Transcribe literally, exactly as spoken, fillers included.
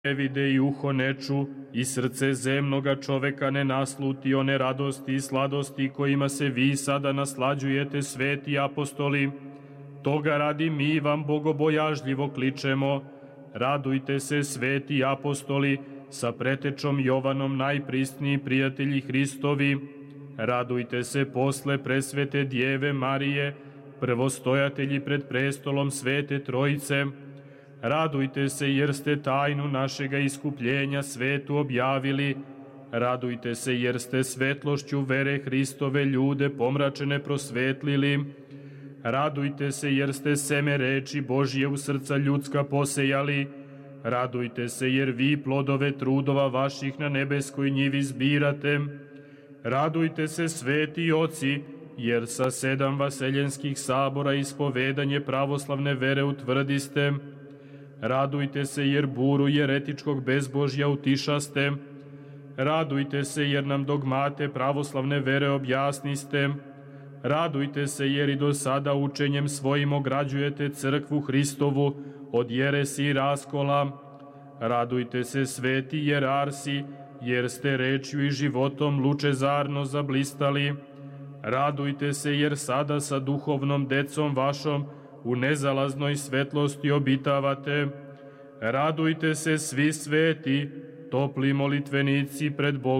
ne vide i uho ne ču, i srce zemnoga čoveka ne nasluti one radosti i sladosti kojima se vi sada naslađujete, sveti apostoli. Toga radi mi vam bogobojažljivo kličemo. Radujte se, sveti apostoli, sa pretečom Jovanom najprisniji prijatelji Hristovi. Radujte se posle presvete Djeve Marije, prvostojatelji pred prestolom Svete Trojice. Radujte se jer ste tajnu našega iskupljenja svetu objavili. Radujte se jer ste svetlošću vere Hristove ljude pomračene prosvetlili. Radujte se jer ste seme reči Božje u srca ljudska posejali. Radujte se jer vi plodove trudova vaših na nebeskoj njivi zbirate. Radujte se, sveti oci, jer sa sedam vaseljenskih sabora ispovedanje pravoslavne vere utvrdiste. Radujte se jer buru jeretičkog bezbožja utišaste. Radujte se jer nam dogmate pravoslavne vere objasniste. Radujte se jer i do sada učenjem svojim ograđujete crkvu Hristovu od jeresi i raskola. Radujte se, sveti jerarsi, jer ste rečju i životom lučezarno zablistali. Radujte se jer sada sa duhovnom decom vašom u nezalaznoj svetlosti obitavate. Radujte se, svi sveti, topli molitvenici pred Bogom.